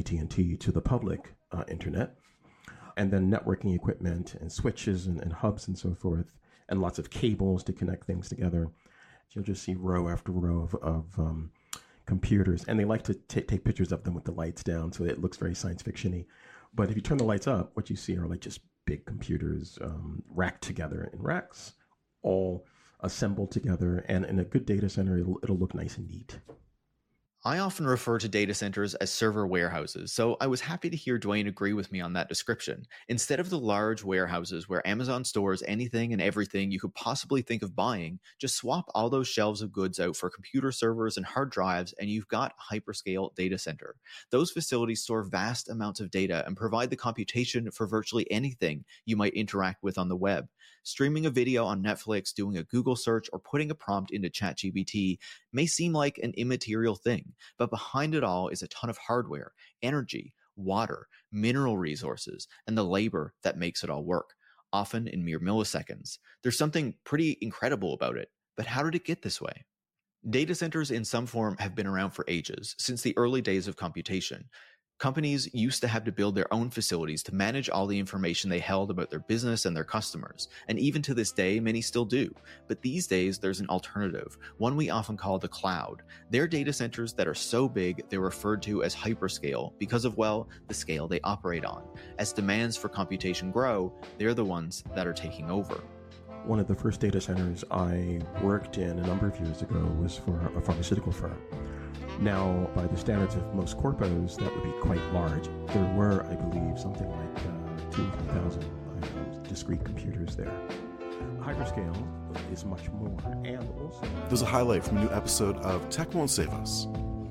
AT&T to the public internet, and then networking equipment and switches and hubs and so forth, and lots of cables to connect things together. You'll just see row after row of computers, and they like to take pictures of them with the lights down, so it looks very science fiction-y. But if you turn the lights up, what you see are like just big computers racked together in racks, all assembled together, and in a good data center, it'll look nice and neat. I often refer to data centers as server warehouses, so I was happy to hear Dwayne agree with me on that description. Instead of the large warehouses where Amazon stores anything and everything you could possibly think of buying, just swap all those shelves of goods out for computer servers and hard drives, and you've got a hyperscale data center. Those facilities store vast amounts of data and provide the computation for virtually anything you might interact with on the web. Streaming a video on Netflix, doing a Google search, or putting a prompt into ChatGPT may seem like an immaterial thing, but behind it all is a ton of hardware, energy, water, mineral resources, and the labor that makes it all work, often in mere milliseconds. There's something pretty incredible about it, but how did it get this way? Data centers in some form have been around for ages, since the early days of computation. Companies used to have to build their own facilities to manage all the information they held about their business and their customers, and even to this day, many still do. But these days, there's an alternative, one we often call the cloud. They're data centers that are so big they're referred to as hyperscale because of, well, the scale they operate on. As demands for computation grow, they're the ones that are taking over. One of the first data centers I worked in a number of years ago was for a pharmaceutical firm. Now, by the standards of most corpos, that would be quite large. There were, I believe, something like 2,000 discrete computers there. Hyperscale is much more, and also... There's a highlight from a new episode of Tech Won't Save Us.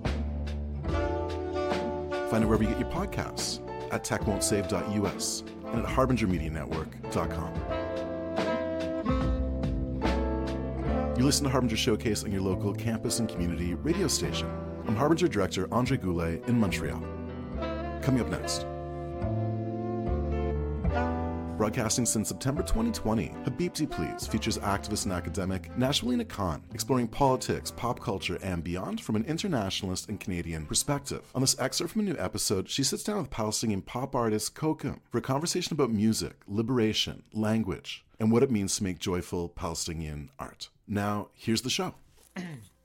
Find it wherever you get your podcasts, at techwon'tsave.us and at harbingermedianetwork.com. You listen to Harbinger Showcase on your local campus and community radio station. I'm Harbinger Director Andre Goulet in Montreal. Coming up next. Broadcasting since September 2020, Habibti Please features activist and academic Nashwalina Khan exploring politics, pop culture, and beyond from an internationalist and Canadian perspective. On this excerpt from a new episode, she sits down with Palestinian pop artist Kokum for a conversation about music, liberation, language, and what it means to make joyful Palestinian art. Now, here's the show.